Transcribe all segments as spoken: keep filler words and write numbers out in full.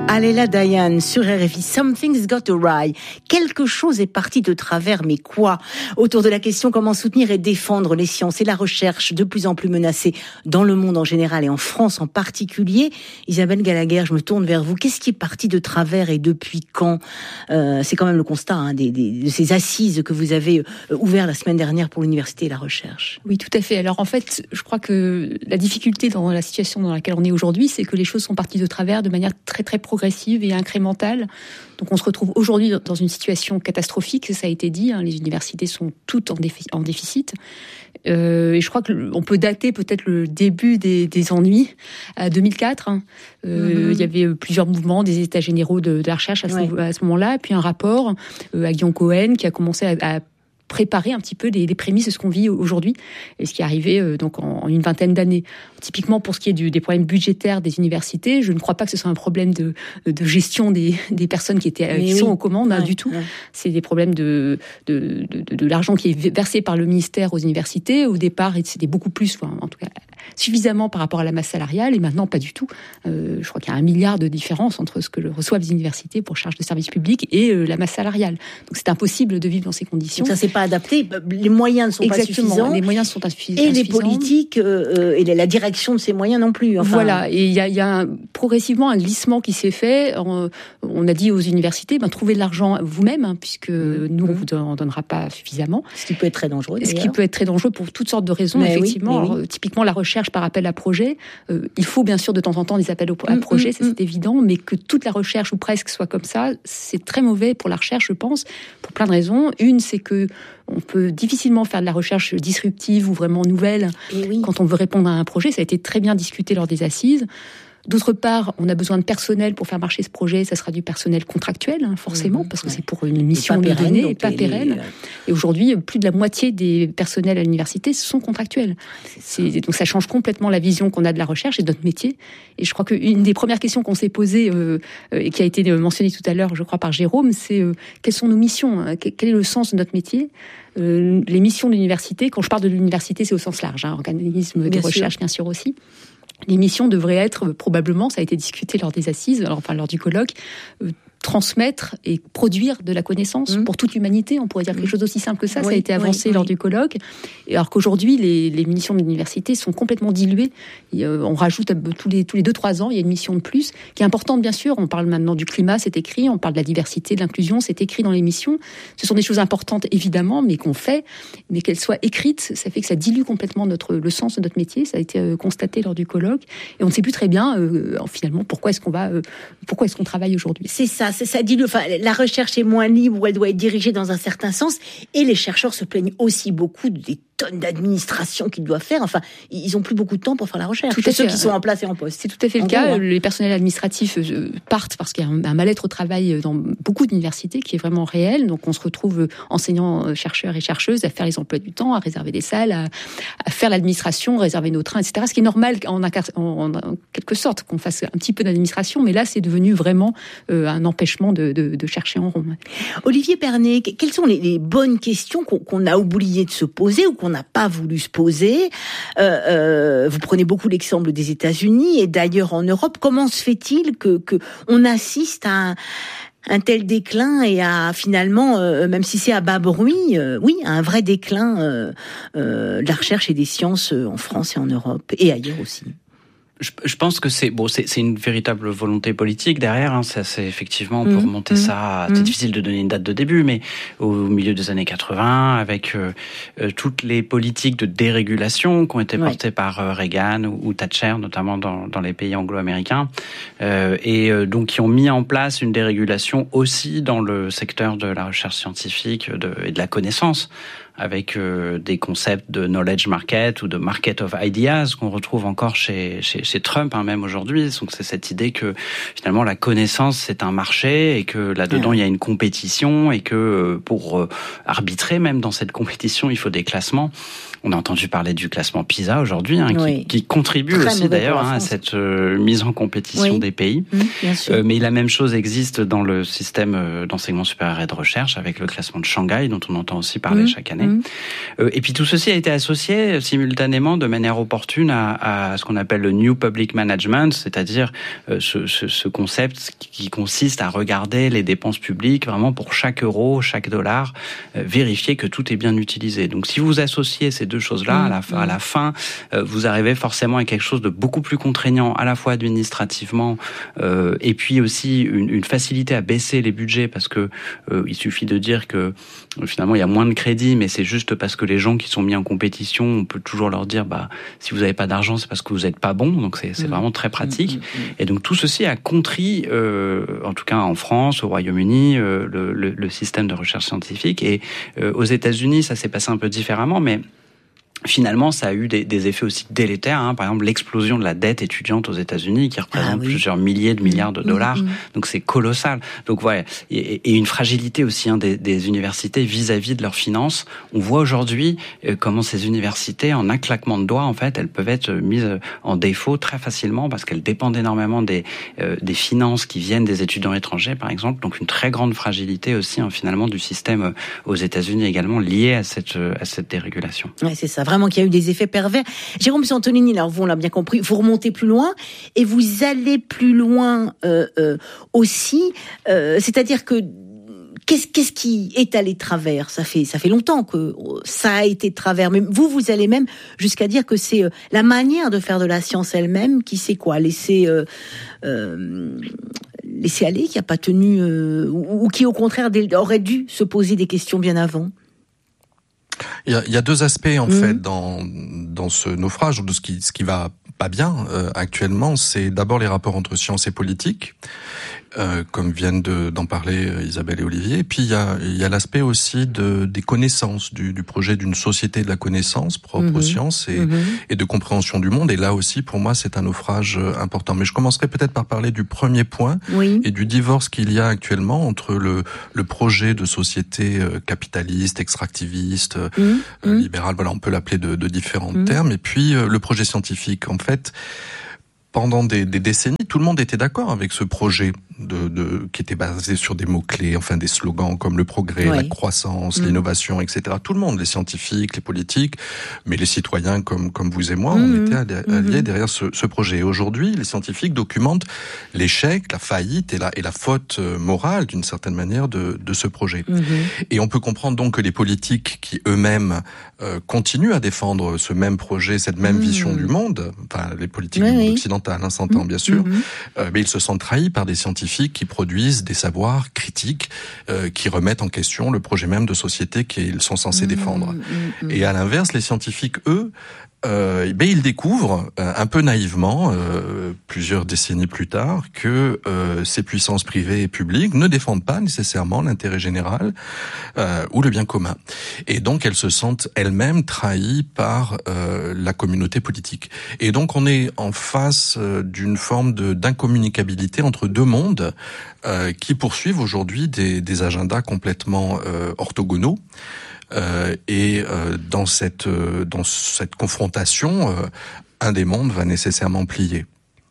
Aléla Diane sur R F I, Something's Got Awry. Quelque chose est parti de travers, mais quoi? Autour de la question comment soutenir et défendre les sciences et la recherche de plus en plus menacées dans le monde en général et en France en particulier. Isabelle Gallagher, je me tourne vers vous. Qu'est-ce qui est parti de travers et depuis quand? euh, C'est quand même le constat hein, des, des, de ces assises que vous avez euh, ouvertes la semaine dernière pour l'université et la recherche. Oui, tout à fait. Alors en fait, je crois que la difficulté dans la situation dans laquelle on est aujourd'hui, c'est que les choses sont parties de travers de manière très très progressive et incrémentale. Donc on se retrouve aujourd'hui dans une situation catastrophique, ça a été dit, hein, les universités sont toutes en, défi- en déficit. Euh, et je crois qu'on peut dater peut-être le début des, des ennuis à deux mille quatre. Hein. Euh, mm-hmm. Il y avait plusieurs mouvements, des états généraux de, de la recherche à ce, ouais. à ce moment-là, puis un rapport euh, à Guillaume Cohen qui a commencé à, à préparer un petit peu les, les prémices de ce qu'on vit aujourd'hui et ce qui est arrivé euh, donc en, en une vingtaine d'années. Typiquement pour ce qui est du, des problèmes budgétaires des universités, je ne crois pas que ce soit un problème de, de gestion des, des personnes qui étaient qui oui. sont aux commandes hein, ouais, du tout. Ouais. C'est des problèmes de, de, de, de, de l'argent qui est versé par le ministère aux universités. Au départ, c'était beaucoup plus, enfin, en tout cas suffisamment par rapport à la masse salariale et maintenant pas du tout. Euh, je crois qu'il y a un milliard de différence entre ce que reçoivent les universités pour charge de service public et euh, la masse salariale. Donc c'est impossible de vivre dans ces conditions. Donc ça c'est pas adapté, les moyens ne sont Exactement, pas suffisants. Les moyens sont insuffisants. Et les politiques euh, et la direction de ces moyens non plus. Enfin... Voilà, et il y a, y a un, progressivement un glissement qui s'est fait. On, on a dit aux universités, ben, trouvez de l'argent vous-même, hein, puisque mmh. nous, on vous en donnera pas suffisamment. Ce qui peut être très dangereux. Ce qui peut être très dangereux pour toutes sortes de raisons, mais effectivement. Oui, oui. Alors, typiquement, la recherche par appel à projet. Euh, il faut bien sûr de temps en temps des appels à mmh, projet, mmh, ça c'est mmh. évident, mais que toute la recherche, ou presque, soit comme ça, c'est très mauvais pour la recherche, je pense, pour plein de raisons. Une, c'est que on peut difficilement faire de la recherche disruptive ou vraiment nouvelle oui. quand on veut répondre à un projet. Ça a été très bien discuté lors des assises. D'autre part, on a besoin de personnel pour faire marcher ce projet. Ça sera du personnel contractuel, hein, forcément, mmh, parce que ouais. c'est pour une mission de données et pas pérenne. Les... Et aujourd'hui, plus de la moitié des personnels à l'université sont contractuels. C'est, donc ça change complètement la vision qu'on a de la recherche et de notre métier. Et je crois qu'une des premières questions qu'on s'est posées, euh, et qui a été mentionnée tout à l'heure, je crois, par Jérôme, c'est euh, quelles sont nos missions, hein, quel est le sens de notre métier? Euh, les missions de l'université, quand je parle de l'université, c'est au sens large, hein, organisme de recherche, bien sûr aussi. Les missions devraient être, probablement, ça a été discuté lors des assises, enfin lors du colloque, euh, transmettre et produire de la connaissance mmh. pour toute l'humanité. On pourrait dire quelque chose d'aussi simple que ça. Oui, ça a été avancé oui, lors oui. du colloque. Et alors qu'aujourd'hui, les, les missions de l'université sont complètement diluées. Et, euh, on rajoute tous les tous les deux trois ans, il y a une mission de plus qui est importante, bien sûr. On parle maintenant du climat, c'est écrit. On parle de la diversité, de l'inclusion, c'est écrit dans les missions. Ce sont des choses importantes, évidemment, mais qu'on fait, mais qu'elles soient écrites, ça fait que ça dilue complètement notre le sens de notre métier. Ça a été euh, constaté lors du colloque. Et on ne sait plus très bien, euh, finalement, pourquoi est-ce qu'on va, euh, pourquoi est-ce qu'on travaille aujourd'hui. C'est ça. C'est ça dit, enfin, la recherche est moins libre ou elle doit être dirigée dans un certain sens. Et les chercheurs se plaignent aussi beaucoup des tonnes d'administration qu'ils doivent faire. Enfin, ils n'ont plus beaucoup de temps pour faire la recherche. Tout à ceux fait. qui sont en place et en poste. C'est tout à fait le en cas. gros, hein. Les personnels administratifs partent parce qu'il y a un mal-être au travail dans beaucoup d'universités qui est vraiment réel. Donc, on se retrouve enseignants, chercheurs et chercheuses à faire les emplois du temps, à réserver des salles, à, à faire l'administration, réserver nos trains, et cetera. Ce qui est normal en, en, en quelque sorte qu'on fasse un petit peu d'administration, mais là, c'est devenu vraiment euh, un empêchement de, de, de chercher en rond. Olivier Pernet, quelles sont les, les bonnes questions qu'on, qu'on a oublié de se poser ou qu'on n'a pas voulu se poser? euh, euh, Vous prenez beaucoup l'exemple des États-Unis et d'ailleurs en Europe. Comment se fait-il que, que on assiste à un, un tel déclin et à finalement, euh, même si c'est à bas bruit, euh, oui, à un vrai déclin euh, euh, de la recherche et des sciences en France et en Europe et ailleurs aussi? Je, je pense que c'est bon, c'est, c'est une véritable volonté politique derrière. Hein, ça, c'est effectivement pour mmh, remonter mmh, ça. C'est mmh. difficile de donner une date de début, mais au milieu des années quatre-vingts, avec euh, euh, toutes les politiques de dérégulation qui ont été portées ouais. par euh, Reagan ou, ou Thatcher, notamment dans, dans les pays anglo-américains, euh, et euh, donc qui ont mis en place une dérégulation aussi dans le secteur de la recherche scientifique de, et de la connaissance, avec euh, des concepts de knowledge market ou de market of ideas qu'on retrouve encore chez, chez, chez Trump, hein, même aujourd'hui. Donc c'est cette idée que finalement la connaissance c'est un marché et que là-dedans ouais. il y a une compétition et que euh, pour euh, arbitrer même dans cette compétition il faut des classements. On a entendu parler du classement PISA aujourd'hui, hein, oui. qui, qui contribue Très aussi d'ailleurs hein, à cette euh, mise en compétition oui. des pays. Mmh, bien sûr. Euh, mais la même chose existe dans le système euh, d'enseignement supérieur et de recherche avec le classement de Shanghai dont on entend aussi parler mmh, chaque année. Mmh. Euh, et puis tout ceci a été associé simultanément de manière opportune à, à ce qu'on appelle le New Public Management, c'est-à-dire euh, ce, ce, ce concept qui consiste à regarder les dépenses publiques vraiment pour chaque euro, chaque dollar, euh, vérifier que tout est bien utilisé. Donc si vous associez ces deux choses-là, mmh. à, la, à la fin, euh, vous arrivez forcément à quelque chose de beaucoup plus contraignant, à la fois administrativement, euh, et puis aussi une, une facilité à baisser les budgets, parce que euh, il suffit de dire que euh, finalement il y a moins de crédit, mais c'est juste parce que les gens qui sont mis en compétition, on peut toujours leur dire bah si vous n'avez pas d'argent, c'est parce que vous n'êtes pas bon. Donc c'est, c'est mmh. vraiment très pratique. Mmh. Et donc tout ceci a contrit, euh, en tout cas en France, au Royaume-Uni, euh, le, le, le système de recherche scientifique. Et euh, aux États-Unis, ça s'est passé un peu différemment, mais finalement, ça a eu des, des effets aussi délétères. Hein. Par exemple, l'explosion de la dette étudiante aux États-Unis, qui représente ah, oui. plusieurs milliers de milliards de dollars. Mmh, mmh. Donc, c'est colossal. Donc, voilà. Et, et une fragilité aussi hein, des, des universités vis-à-vis de leurs finances. On voit aujourd'hui euh, comment ces universités, en un claquement de doigts, en fait, elles peuvent être mises en défaut très facilement parce qu'elles dépendent énormément des, euh, des finances qui viennent des étudiants étrangers, par exemple. Donc, une très grande fragilité aussi, hein, finalement, du système aux États-Unis également liée à cette, à cette dérégulation. Ouais, c'est ça. Vraiment qu'il y a eu des effets pervers. Jérôme Santolini, alors vous, on l'a bien compris, vous remontez plus loin et vous allez plus loin euh, euh, aussi. Euh, c'est-à-dire que qu'est-ce, qu'est-ce qui est allé de travers ? Ça fait ça fait longtemps que ça a été de travers. Mais vous, vous allez même jusqu'à dire que c'est euh, la manière de faire de la science elle-même qui sait quoi laisser euh, euh, laisser aller, qui a pas tenu euh, ou, ou qui au contraire aurait dû se poser des questions bien avant. Il y a, il y a deux aspects en mmh. fait dans dans ce naufrage, de ce qui ce qui va pas bien euh, actuellement. C'est d'abord les rapports entre science et politique, euh, comme viennent de, d'en parler euh, Isabelle et Olivier. Et puis il y a il y a l'aspect aussi de des connaissances, du, du projet d'une société de la connaissance propre mmh. aux sciences et mmh. et de compréhension du monde. Et là aussi, pour moi, c'est un naufrage important. Mais je commencerai peut-être par parler du premier point oui. et du divorce qu'il y a actuellement entre le le projet de société capitaliste, extractiviste, mmh. euh, libérale. Voilà, on peut l'appeler de, de différents mmh. termes. Et puis euh, le projet scientifique. En fait, pendant des, des décennies, tout le monde était d'accord avec ce projet de, de qui était basé sur des mots-clés, enfin des slogans comme le progrès, oui. la croissance, mmh. l'innovation, et cetera. Tout le monde, les scientifiques, les politiques, mais les citoyens comme comme vous et moi, mmh. on était alliés mmh. derrière ce, ce projet. Et aujourd'hui, les scientifiques documentent l'échec, la faillite et la, et la faute morale, d'une certaine manière, de, de ce projet. Mmh. Et on peut comprendre donc que les politiques qui eux-mêmes euh, continuent à défendre ce même projet, cette même mmh. vision du monde, enfin les politiques oui, du monde oui. occidental, hein, s'entend mmh. bien sûr, mmh. euh, mais ils se sentent trahis par des scientifiques qui produisent des savoirs critiques, euh, qui remettent en question le projet même de société qu'ils sont censés mmh, défendre. Mmh, mmh. Et à l'inverse, les scientifiques, eux, euh, ben ils découvrent euh, un peu naïvement, euh, plusieurs décennies plus tard, que euh, ces puissances privées et publiques ne défendent pas nécessairement l'intérêt général euh, ou le bien commun. Et donc elles se sentent elles-mêmes trahies par euh, la communauté politique. Et donc on est en face euh, d'une forme de d'incommunicabilité entre deux mondes euh, qui poursuivent aujourd'hui des, des agendas complètement euh, orthogonaux. Euh, et euh, dans cette euh, dans cette confrontation, euh, un des mondes va nécessairement plier.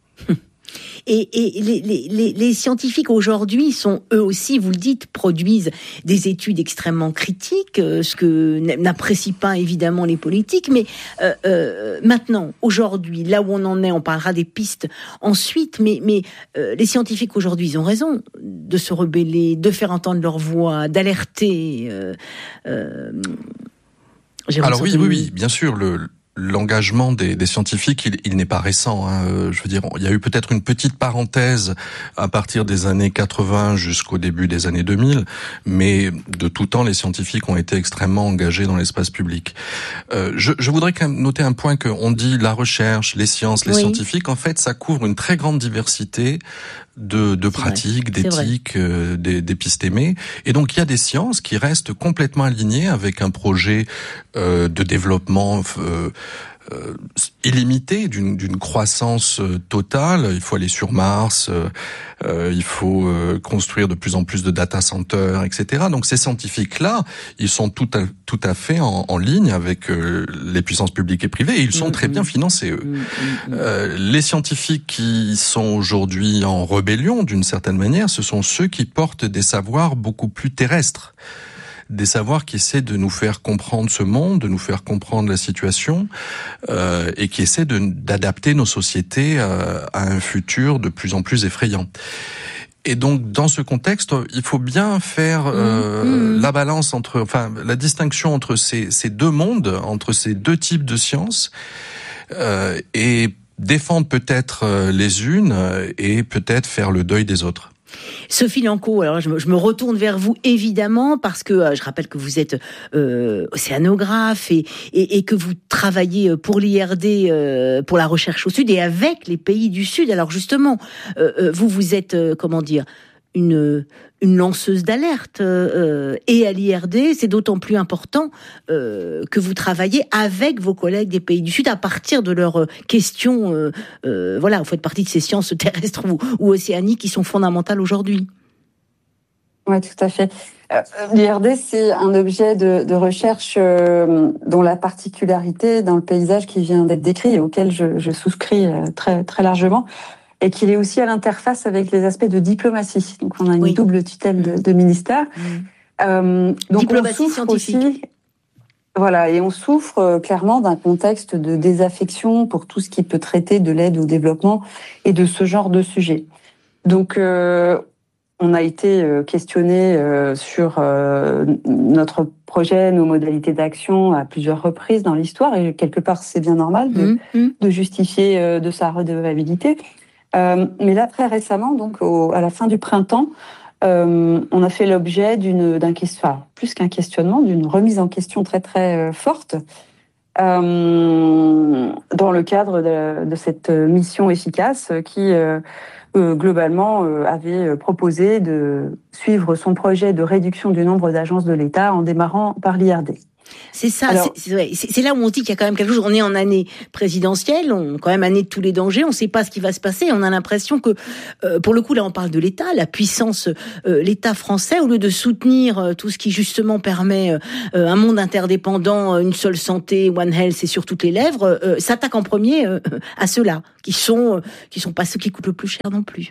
Et, et les, les, les scientifiques aujourd'hui sont eux aussi, vous le dites, produisent des études extrêmement critiques, ce que n'apprécient pas évidemment les politiques. Mais euh, euh, maintenant, aujourd'hui, là où on en est, on parlera des pistes ensuite. Mais, mais euh, les scientifiques aujourd'hui, ils ont raison de se rebeller, de faire entendre leur voix, d'alerter. Euh, euh, Alors oui, oui, oui, bien sûr. Le L'engagement des, des scientifiques, il, il n'est pas récent. Hein. Je veux dire, il y a eu peut-être une petite parenthèse à partir des années quatre-vingts jusqu'au début des années deux mille, mais de tout temps, les scientifiques ont été extrêmement engagés dans l'espace public. Euh, je, je voudrais quand même noter un point qu'on dit la recherche, les sciences, les oui. scientifiques. En fait, ça couvre une très grande diversité de, de pratiques, vrai. d'éthique, euh, d'épistémée. Et donc, il y a des sciences qui restent complètement alignées avec un projet euh, de développement euh, euh, illimité, d'une, d'une croissance euh, totale. Il faut aller sur Mars, euh, euh, il faut euh, construire de plus en plus de data centers, et cetera. Donc, ces scientifiques-là, ils sont tout à, tout à fait en, en ligne avec euh, les puissances publiques et privées, et ils sont mmh, très bien financés, eux. Mmh, mmh. Euh, les scientifiques qui sont aujourd'hui en rébellion, d'une certaine manière, ce sont ceux qui portent des savoirs beaucoup plus terrestres. des savoirs qui essaient de nous faire comprendre ce monde, de nous faire comprendre la situation, euh, et qui essaient de, d'adapter nos sociétés à, à un futur de plus en plus effrayant. Et donc, dans ce contexte, il faut bien faire euh, mmh. la balance entre, enfin, la distinction entre ces, ces deux mondes, entre ces deux types de sciences, euh, et défendre peut-être les unes et peut-être faire le deuil des autres. Sophie Lanco, alors je me, je me retourne vers vous évidemment parce que euh, je rappelle que vous êtes euh, océanographe et, et, et que vous travaillez pour l'I R D, euh, pour la recherche au Sud et avec les pays du Sud. Alors justement, euh, vous vous êtes euh, comment dire une une lanceuse d'alerte euh, et à l'I R D, c'est d'autant plus important euh, que vous travaillez avec vos collègues des pays du Sud à partir de leurs questions. Euh, euh, voilà, vous faites partie de ces sciences terrestres ou, ou océaniques qui sont fondamentales aujourd'hui. Oui, tout à fait. Euh, L'I R D, c'est un objet de, de recherche euh, dont la particularité dans le paysage qui vient d'être décrit et auquel je, je souscris euh, très très largement, et qu'il est aussi à l'interface avec les aspects de diplomatie. Donc, on a une oui. double tutelle de, de ministère. Mmh. Euh, donc, diplomatie on souffre scientifique. Aussi, voilà, et on souffre euh, clairement d'un contexte de désaffection pour tout ce qui peut traiter de l'aide au développement et de ce genre de sujet. Donc, euh, on a été euh, questionné euh, sur euh, notre projet, nos modalités d'action à plusieurs reprises dans l'histoire, et quelque part, c'est bien normal de, mmh. de justifier euh, de sa redevabilité. Euh, mais là, très récemment, donc au, à la fin du printemps, euh, on a fait l'objet d'une, d'un enfin, plus qu'un questionnement, d'une remise en question très très euh, forte euh, dans le cadre de, de cette mission efficace qui, euh, euh, globalement, euh, avait proposé de suivre son projet de réduction du nombre d'agences de l'État en démarrant par l'I R D. C'est ça, Alors, c'est, c'est, c'est là où on dit qu'il y a quand même quelque chose. On est en année présidentielle, on quand même année de tous les dangers, on ne sait pas ce qui va se passer. On a l'impression que, euh, pour le coup, là, on parle de l'État, la puissance, euh, l'État français, au lieu de soutenir euh, tout ce qui justement permet euh, un monde interdépendant, une seule santé, One Health, et sur toutes les lèvres, euh, s'attaque en premier euh, à ceux-là, qui sont, euh, qui sont pas ceux qui coûtent le plus cher non plus.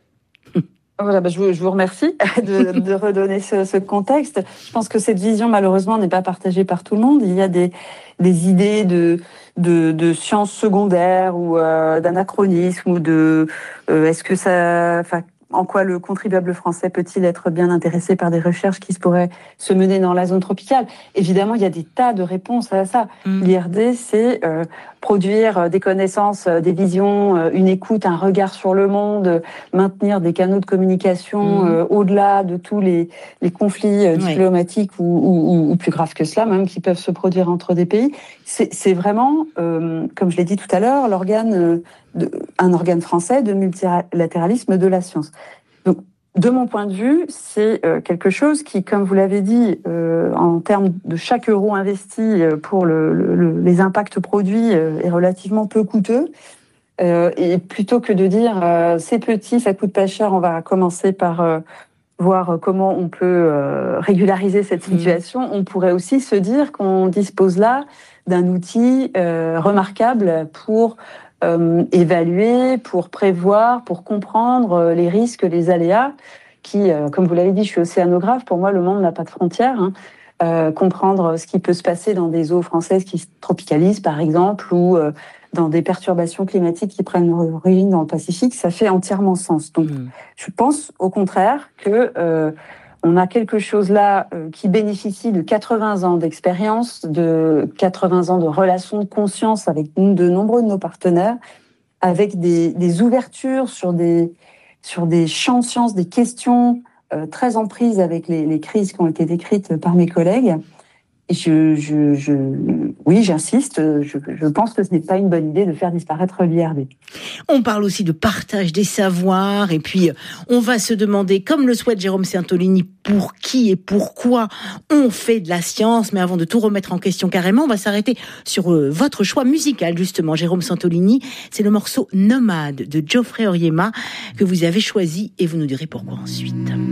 Voilà, bah je, vous, je vous remercie de, de redonner ce, ce contexte. Je pense que cette vision, malheureusement, n'est pas partagée par tout le monde. Il y a des, des idées de, de, de sciences secondaires ou euh, d'anachronisme ou de euh, est-ce que ça, enfin, en quoi le contribuable français peut-il être bien intéressé par des recherches qui se pourraient se mener dans la zone tropicale ? Évidemment, il y a des tas de réponses à ça. Mmh. L'I R D, c'est euh, produire des connaissances, des visions, une écoute, un regard sur le monde, maintenir des canaux de communication mmh. euh, au-delà de tous les, les conflits euh, diplomatiques oui. ou, ou, ou plus graves que cela, même qui peuvent se produire entre des pays. C'est, c'est vraiment, euh, comme je l'ai dit tout à l'heure, l'organe euh, de, un organe français de multilatéralisme de la science. Donc, de mon point de vue, c'est euh, quelque chose qui, comme vous l'avez dit, euh, en termes de chaque euro investi pour le, le, les impacts produits, euh, est relativement peu coûteux. Euh, et plutôt que de dire euh, c'est petit, ça coûte pas cher, on va commencer par euh, voir comment on peut euh, régulariser cette situation, mmh. on pourrait aussi se dire qu'on dispose là d'un outil euh, remarquable pour Euh, évaluer, pour prévoir, pour comprendre euh, les risques, les aléas, qui, euh, comme vous l'avez dit, je suis océanographe, pour moi le monde n'a pas de frontières, hein. euh, comprendre ce qui peut se passer dans des eaux françaises qui se tropicalisent par exemple, ou euh, dans des perturbations climatiques qui prennent origine dans le Pacifique, ça fait entièrement sens. Donc mmh. je pense au contraire que euh, on a quelque chose là euh, qui bénéficie de quatre-vingts ans d'expérience, de quatre-vingts ans de relations de conscience avec de nombreux de nos partenaires, avec des, des ouvertures sur des, sur des champs de sciences, des questions euh, très en prise avec les, les crises qui ont été décrites par mes collègues. Et je, je, je, oui, j'insiste, je, je pense que ce n'est pas une bonne idée de faire disparaître l'I R D. On parle aussi de partage des savoirs, et puis on va se demander, comme le souhaite Jérôme Santolini, pour qui et pourquoi on fait de la science. Mais avant de tout remettre en question carrément, on va s'arrêter sur euh, votre choix musical, justement, Jérôme Santolini. C'est le morceau Nomade de Geoffrey Oryema que vous avez choisi, et vous nous direz pourquoi ensuite.